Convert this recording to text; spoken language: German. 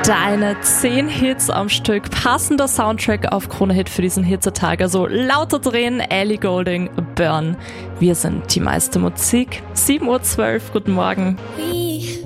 Deine 10 Hits am Stück, passender Soundtrack auf Krone-Hit für diesen Hitzetag. Also lauter drehen, Ellie Goulding, Burn. Wir sind die meiste Musik. 7:12 Uhr, guten Morgen.